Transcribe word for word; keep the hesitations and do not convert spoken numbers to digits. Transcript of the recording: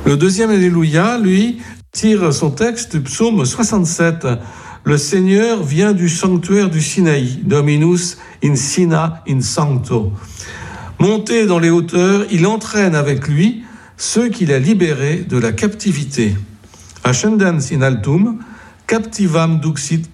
Le deuxième Alléluia, lui, tire son texte du psaume soixante-sept. Le Seigneur vient du sanctuaire du Sinaï, Dominus in Sina in Sancto. Monté dans les hauteurs, il entraîne avec lui ceux qu'il a libérés de la captivité. Ascendens in altum, captivam duxit